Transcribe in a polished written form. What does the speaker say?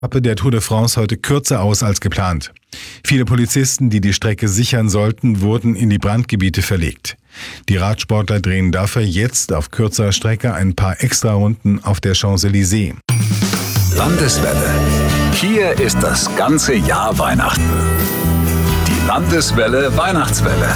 Etappe der Tour de France heute kürzer aus als geplant. Viele Polizisten, die die Strecke sichern sollten, wurden in die Brandgebiete verlegt. Die Radsportler drehen dafür jetzt auf kürzerer Strecke ein paar Extrarunden auf der Champs-Élysées. Landeswelle. Hier ist das ganze Jahr Weihnachten. Die Landeswelle Weihnachtswelle.